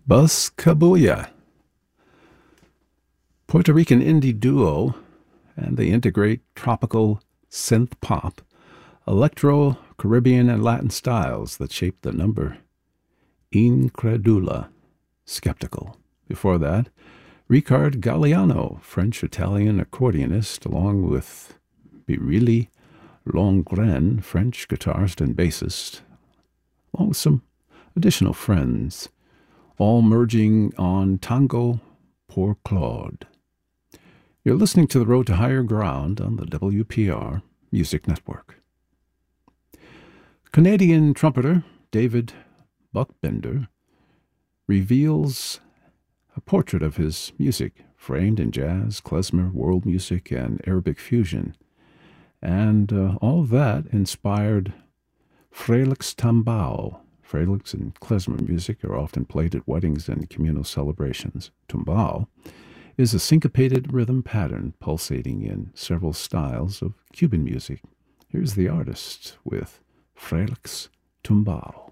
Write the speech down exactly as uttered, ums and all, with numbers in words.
Bus Cabuya, Puerto Rican indie duo, and they integrate tropical synth pop, electro, Caribbean, and Latin styles that shape the number. Incredula, Skeptical. Before that, Ricard Galliano, French-Italian accordionist, along with Birilli Longren, French guitarist and bassist, along with some additional friends, all merging on Tango pour Claude. You're listening to The Road to Higher Ground on the W P R Music Network. Canadian trumpeter David Buckbinder reveals a portrait of his music, framed in jazz, klezmer, world music, and Arabic fusion. And uh, all of that inspired Frelix Tambao. Frelix and klezmer music are often played at weddings and communal celebrations. Tumbao is a syncopated rhythm pattern pulsating in several styles of Cuban music. Here's the artist with Frelix Tumbao.